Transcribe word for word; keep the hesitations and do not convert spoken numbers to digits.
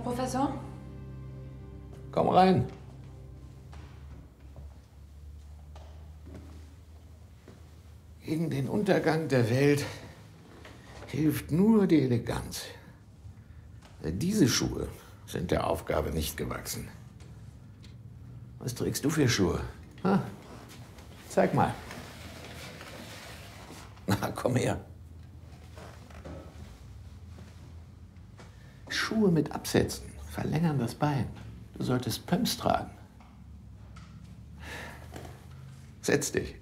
Professor? Komm rein. Gegen den Untergang der Welt hilft nur die Eleganz. Diese Schuhe sind der Aufgabe nicht gewachsen. Was trägst du für Schuhe? Ha? Zeig mal. Na, komm her. Schuhe mit Absätzen verlängern das Bein. Du solltest Pumps tragen. Setz dich.